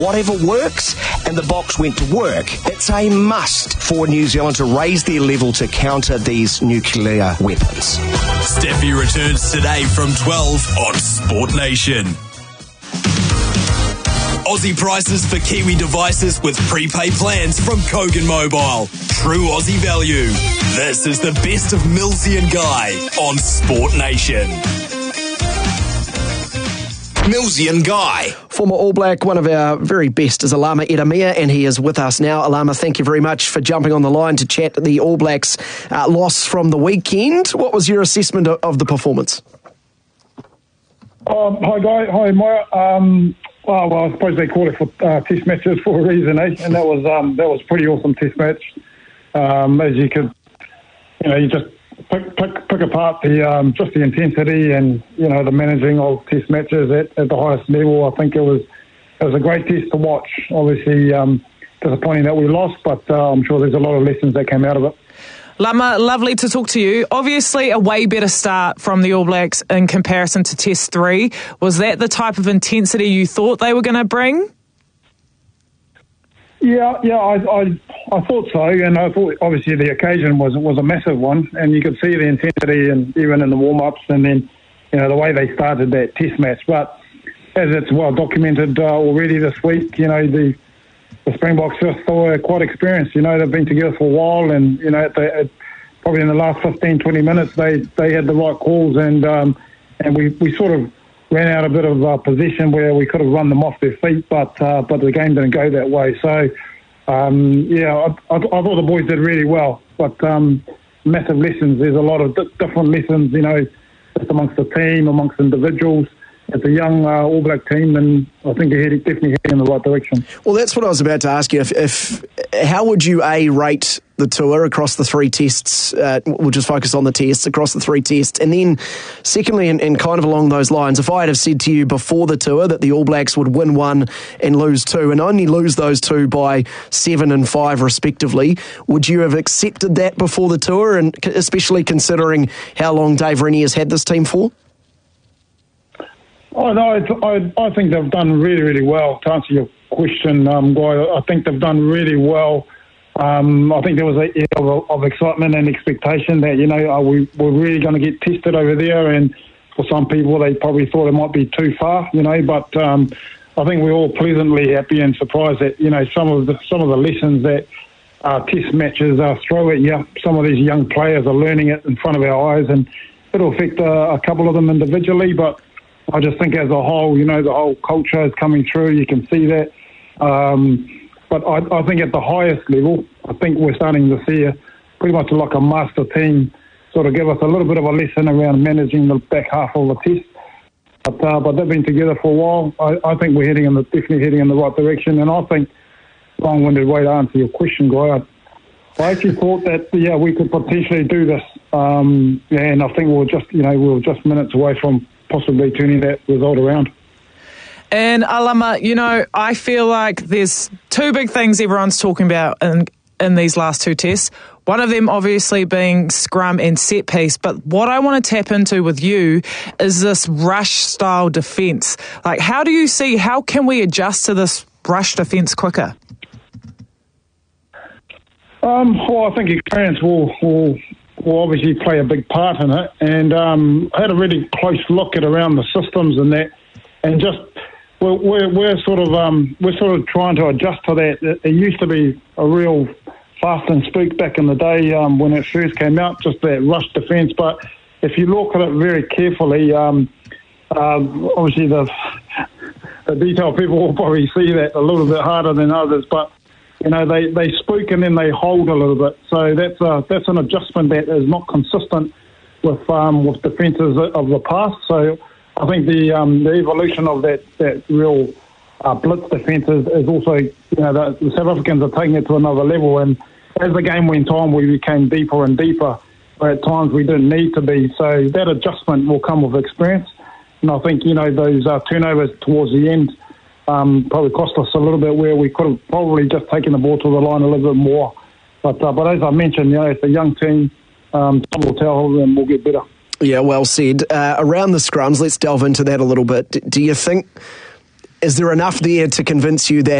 Whatever works, and the Boks went to work. It's a must for New Zealand to raise their level to counter these nuclear weapons. Steffi returns today from 12 on Sport Nation. Aussie prices for Kiwi devices with prepaid plans from Kogan Mobile. True Aussie value. This is the best of Millsy and Guy on Sport Nation. Millsy and Guy. Former All Black, one of our very best is Alama Ieremia, and he is with us now. Alama, thank you very much for jumping on the line to chat the All Blacks loss from the weekend. What was your assessment of the performance? Hi, Guy. Hi, Moira. Well, I suppose they call it for test matches for a reason, eh? And that was a pretty awesome test match. As you could, you just pick apart just the intensity and the managing of test matches at the highest level. I think it was a great test to watch. Obviously, disappointing that we lost, but I'm sure there's a lot of lessons that came out of it. Lama, lovely to talk to you. Obviously, a way better start from the All Blacks in comparison to Test 3. Was that the type of intensity you thought they were going to bring? Yeah, I thought so, and I thought obviously the occasion was a massive one, and you could see the intensity, and even in the warm-ups, and then the way they started that Test match. But as it's well documented already this week, the Springboks just were quite experienced. They've been together for a while, and probably in the last 15, 20 minutes they had the right calls, and we sort of ran out a bit of possession where we could have run them off their feet, but the game didn't go that way. So I thought the boys did really well, but massive lessons. There's a lot of different lessons, just amongst the team, amongst individuals. It's a young All Black team, and I think they're definitely heading in the right direction. Well, that's what I was about to ask you. If how would you rate the tour across the three tests? We'll just focus on the tests across the three tests, and then secondly, and kind of along those lines, if I had have said to you before the tour that the All Blacks would win one and lose two, and only lose those two by 7 and 5 respectively, would you have accepted that before the tour? And especially considering how long Dave Rennie has had this team for. Oh, no, I think they've done really, really well. To answer your question, Guy, I think they've done really well. I think there was a air of excitement and expectation that, we're really going to get tested over there. And for some people, they probably thought it might be too far, but I think we're all pleasantly happy and surprised that, some of the lessons that test matches throw at you. Some of these young players are learning it in front of our eyes, and it'll affect a couple of them individually, but I just think as a whole, the whole culture is coming through. You can see that. But I think at the highest level, I think we're starting to see pretty much like a master team sort of give us a little bit of a lesson around managing the back half of the test. But they've been together for a while. I think we're definitely heading in the right direction. And I think, long-winded way to answer your question, Guy, I actually thought that, we could potentially do this. And I think we were just minutes away from possibly turning that result around. And Alama, I feel like there's two big things everyone's talking about in these last two tests. One of them obviously being scrum and set piece. But what I want to tap into with you is this rush style defence. Like, how can we adjust to this rush defence quicker? Well, I think experience will obviously play a big part in it, and I had a really close look at around the systems and that, and just we're sort of trying to adjust to that. It used to be a real fast and speak back in the day when it first came out, just that rush defence. But if you look at it very carefully, obviously the detailed people will probably see that a little bit harder than others, but they spook and then they hold a little bit. So that's an adjustment that is not consistent with defences of the past. So I think the evolution of that real blitz defence is also, the South Africans are taking it to another level. And as the game went on, we became deeper and deeper. But at times we didn't need to be. So that adjustment will come with experience. And I think, those turnovers towards the end probably cost us a little bit, where we could have probably just taken the ball to the line a little bit more. But as I mentioned, it's a young team. Time will tell, and we'll get better. Yeah, well said. Around the scrums, let's delve into that a little bit. Do you think Is there enough there to convince you that